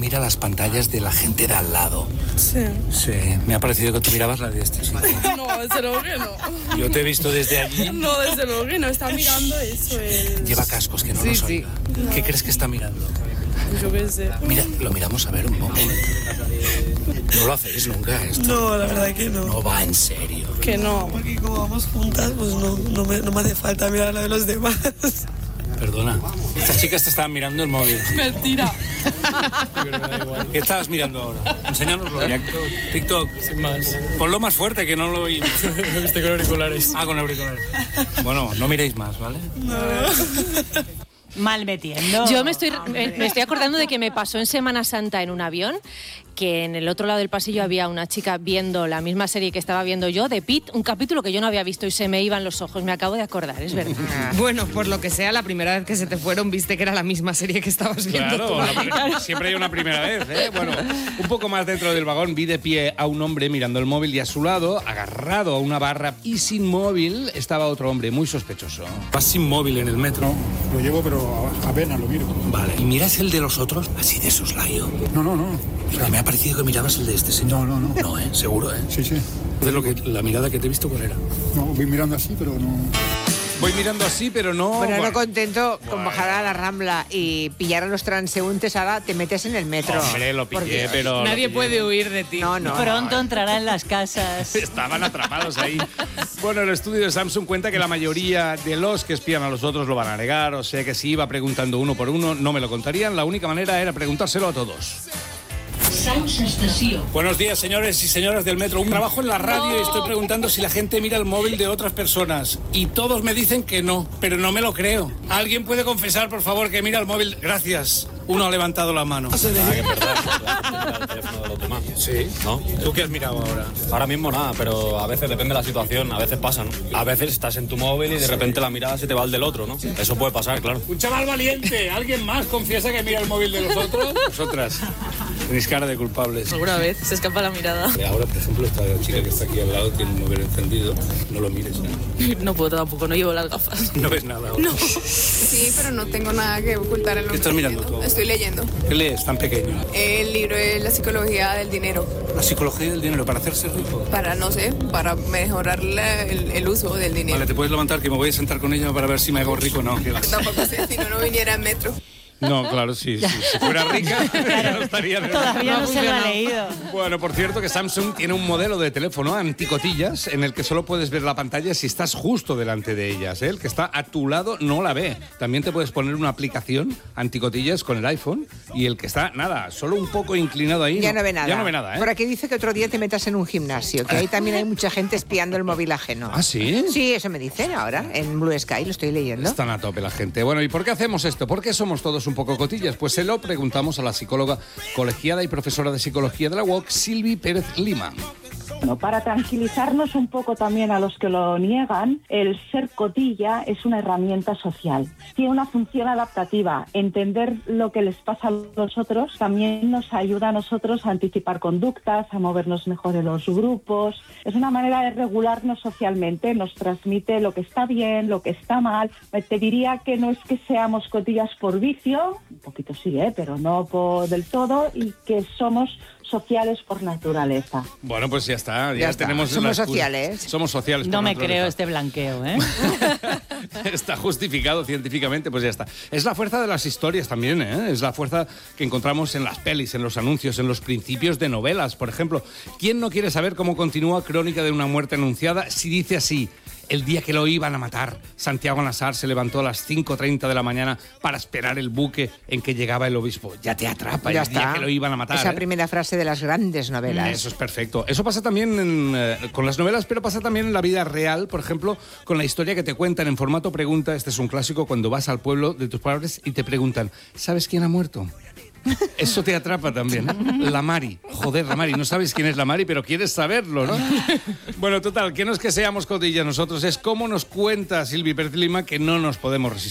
mira las pantallas de la gente de al lado. Sí. Sí, me ha parecido que tú mirabas la de este sitio. No, desde luego que no. Yo te he visto desde allí. No, desde luego que no. Está mirando eso. Lleva cascos, que no nos oiga. No. ¿Qué crees que está mirando? Yo qué sé. Mira, lo miramos a ver un momento. No lo hacéis nunca esto. No, la verdad que no. No va en serio. Que no. Porque como vamos juntas, pues no me hace falta mirar la de los demás. Perdona, estas chicas te estaban mirando el móvil. Mentira. ¿Qué estabas mirando ahora? Enséñanoslo. TikTok. Sin más. Ponlo más fuerte, que no lo oímos. Lo viste con auriculares. Ah, con auriculares. Bueno, no miréis más, ¿vale? No. Mal metiendo. Yo me estoy acordando de que me pasó en Semana Santa en un avión, que en el otro lado del pasillo había una chica viendo la misma serie que estaba viendo yo, de Pitt, un capítulo que yo no había visto y se me iban los ojos. Me acabo de acordar, es verdad. Bueno, por lo que sea, la primera vez que se te fueron viste que era la misma serie que estabas viendo tú. Claro, siempre hay una primera vez, ¿eh? Bueno, un poco más dentro del vagón vi de pie a un hombre mirando el móvil y a su lado, agarrado a una barra y sin móvil, estaba otro hombre muy sospechoso. ¿Vas sin móvil en el metro? Lo llevo, pero apenas lo miro. Vale. ¿Y miras el de los otros? Así de soslayo. No. Pero me ha parecido que mirabas el de este señor. No. No, ¿eh? Seguro, ¿eh? Sí. La mirada que te he visto, ¿cuál era? No, voy mirando así, pero no... Voy mirando así, pero no... Bueno, no contento con bajar a la Rambla y pillar a los transeúntes, ahora te metes en el metro. Hombre, lo pillé, pero... Nadie puede huir de ti. No. Pronto entrará en las casas. Estaban atrapados ahí. Bueno, el estudio de Samsung cuenta que la mayoría de los que espían a los otros lo van a negar, o sea que si iba preguntando uno por uno, no me lo contarían. La única manera era preguntárselo a todos. Buenos días, señores y señoras del metro. Un trabajo en la radio y estoy preguntando si la gente mira el móvil de otras personas. Y todos me dicen que no, pero no me lo creo. ¿Alguien puede confesar, por favor, que mira el móvil? Gracias. Uno ha levantado la mano. Que es verdad, el teléfono de los demás. Sí. ¿No? ¿Tú qué has mirado ahora? Ahora mismo nada, pero a veces depende de la situación, a veces pasa, ¿no? A veces estás en tu móvil y de repente la mirada se te va al del otro, ¿no? Eso puede pasar, claro. Un chaval valiente. ¿Alguien más confiesa que mira el móvil de los otros? Vosotras. Tenéis cara de culpables. Alguna vez se escapa la mirada. Ahora, por ejemplo, esta chica que está aquí al lado tiene un móvil encendido. No lo mires, ¿eh? No puedo tampoco, no llevo las gafas. No ves nada ahora. No. Sí, pero no tengo nada que ocultar en lo ¿Qué estás mirando tú? Estoy leyendo. ¿Qué lees tan pequeño? El libro de la psicología del dinero. La psicología del dinero, para hacerse rico. Para, no sé, para mejorar el uso del dinero. Vale, te puedes levantar que me voy a sentar con ella para ver si me hago rico o no. Tampoco sé, si no viniera en metro. No, claro, sí. Si fuera rica, ya no estaría en el... Todavía no se lo ha leído. Bueno, por cierto que Samsung tiene un modelo de teléfono anticotillas en el que solo puedes ver la pantalla si estás justo delante de ellas, ¿eh? El que está a tu lado no la ve. También te puedes poner una aplicación anticotillas con el iPhone y el que está, nada, solo un poco inclinado ahí... Ya no ve nada. Ya no ve nada, ¿eh? Por aquí dice que otro día te metas en un gimnasio, que ahí también hay mucha gente espiando el móvil ajeno. ¿Ah, sí? Sí, eso me dicen ahora, en Blue Sky, lo estoy leyendo. Están a tope la gente. Bueno, ¿y por qué hacemos esto? ¿Por qué somos todos un poco cotillas? Pues se lo preguntamos a la psicóloga colegiada y profesora de psicología de la UOC, Silvi Pérez Lima. Bueno, para tranquilizarnos un poco también a los que lo niegan, el ser cotilla es una herramienta social. Tiene una función adaptativa. Entender lo que les pasa a los otros también nos ayuda a nosotros a anticipar conductas, a movernos mejor en los grupos. Es una manera de regularnos socialmente. Nos transmite lo que está bien, lo que está mal. Te diría que no es que seamos cotillas por vicio, un poquito sí, pero no del todo, y que somos sociales por naturaleza. Bueno, pues ya está. Ya tenemos Somos sociales. Somos sociales por No me naturaleza. creo este blanqueo, ¿eh? Está justificado científicamente, pues ya está. Es la fuerza de las historias también, ¿eh? Es la fuerza que encontramos en las pelis, en los anuncios, en los principios de novelas, por ejemplo. ¿Quién no quiere saber cómo continúa Crónica de una muerte anunciada si dice así? El día que lo iban a matar, Santiago Nassar se levantó a las 5:30 de la mañana para esperar el buque en que llegaba el obispo. Ya te atrapa Ya el día está. que lo iban a matar. Esa primera frase de las grandes novelas. Eso es perfecto. Eso pasa también con las novelas, pero pasa también en la vida real, por ejemplo, con la historia que te cuentan en formato pregunta. Este es un clásico cuando vas al pueblo de tus padres y te preguntan, ¿sabes quién ha muerto? Eso te atrapa también, ¿eh? La Mari. Joder, la Mari. No sabes quién es la Mari, pero quieres saberlo, ¿no? Bueno, total, que no es que seamos cotillas nosotros, es como nos cuenta Silvi Pérez Lima que no nos podemos resistir.